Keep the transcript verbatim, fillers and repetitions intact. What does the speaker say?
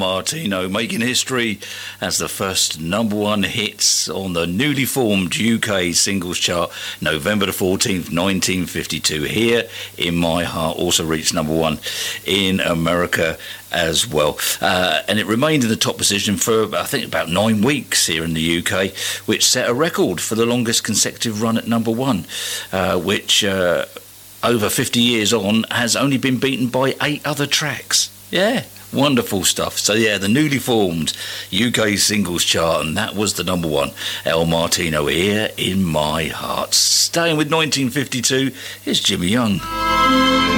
Martino, making history as the first number one hits on the newly formed U K singles chart, November the fourteenth, nineteen fifty-two. Here in My Heart also reached number one in America as well. Uh, and it remained in the top position for, I think, about nine weeks here in the U K, which set a record for the longest consecutive run at number one, uh, which... Uh, over fifty years on, has only been beaten by eight other tracks. Yeah, wonderful stuff. So yeah, the newly formed U K singles chart, and that was the number one, El Martino, Here in My Heart. Staying with nineteen fifty-two is Jimmy Young.